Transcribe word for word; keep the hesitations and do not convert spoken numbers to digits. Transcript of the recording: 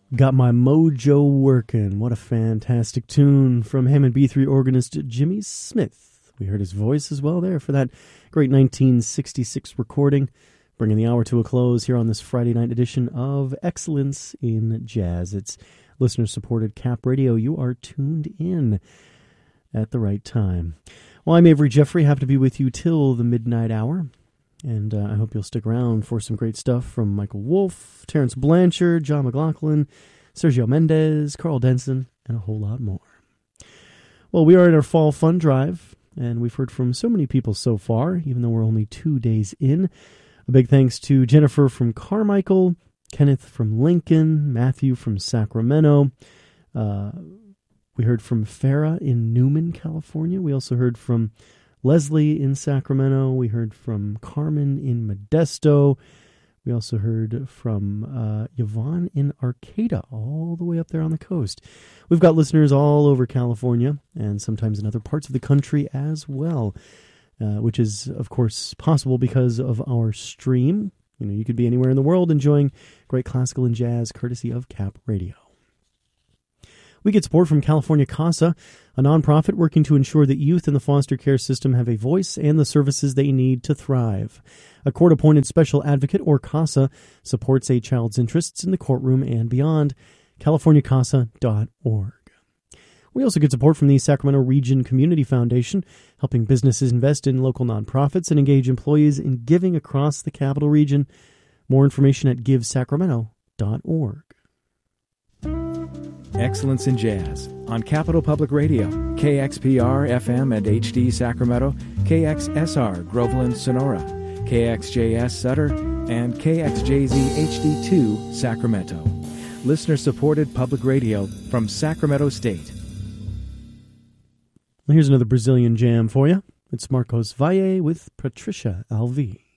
Got My Mojo Workin'. What a fantastic tune from Hammond B three organist Jimmy Smith. We heard his voice as well there for that great nineteen sixty-six recording, bringing the hour to a close here on this Friday night edition of Excellence in Jazz. It's listener-supported Cap Radio. You are tuned in at the right time. Well, I'm Avery Jeffrey. Happy to be with you till the midnight hour. And uh, I hope you'll stick around for some great stuff from Michael Wolff, Terrence Blanchard, John McLaughlin, Sergio Mendez, Carl Denson, and a whole lot more. Well, we are in our fall fun drive, and we've heard from so many people so far, even though we're only two days in. A big thanks to Jennifer from Carmichael, Kenneth from Lincoln, Matthew from Sacramento. Uh, we heard from Farah in Newman, California. We also heard from Leslie in Sacramento. We heard from Carmen in Modesto. We also heard from uh, Yvonne in Arcata, all the way up there on the coast. We've got listeners all over California and sometimes in other parts of the country as well, uh, which is, of course, possible because of our stream. You know, you could be anywhere in the world enjoying great classical and jazz courtesy of Cap Radio. We get support from California CASA, a nonprofit working to ensure that youth in the foster care system have a voice and the services they need to thrive. A court-appointed special advocate, or CASA, supports a child's interests in the courtroom and beyond. california casa dot org. We also get support from the Sacramento Region Community Foundation, helping businesses invest in local nonprofits and engage employees in giving across the capital region. More information at give sacramento dot org. Excellence in Jazz on Capital Public Radio, K X P R F M and H D Sacramento, K X S R Groveland Sonora, K X J S Sutter, and K X J Z H D two Sacramento. Listener-supported public radio from Sacramento State. Well, here's another Brazilian jam for you. It's Marcos Valle with Patricia Alvi.